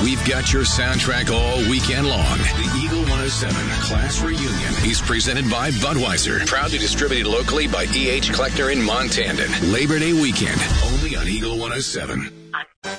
We've got your soundtrack all weekend long. The Eagle 107 Class Reunion is presented by Budweiser. Proudly distributed locally by E.H. Kleckner in Montandan. Labor Day weekend, only on Eagle 107.